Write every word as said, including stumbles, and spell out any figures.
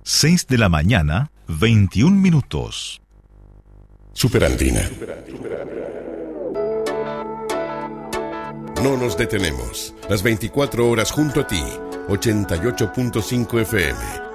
seis de la mañana, veintiún minutos. Superandina. No nos detenemos. Las veinticuatro horas junto a ti. ochenta y ocho punto cinco F M.